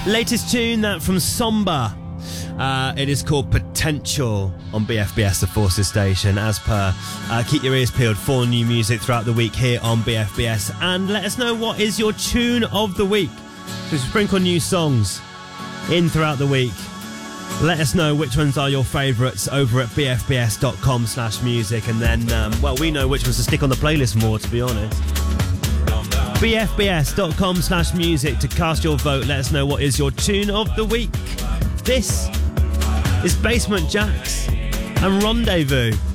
Latest tune, that from Somber. It is called Potential on BFBS, the Forces station. As per, keep your ears peeled for new music throughout the week here on BFBS. And let us know what is your tune of the week. So sprinkle new songs in throughout the week. Let us know which ones are your favourites over at bfbs.com/music. And then, we know which ones to stick on the playlist more, to be honest. bfbs.com/music to cast your vote. Let us know what is your tune of the week. This is Basement Jaxx and Rendezvous.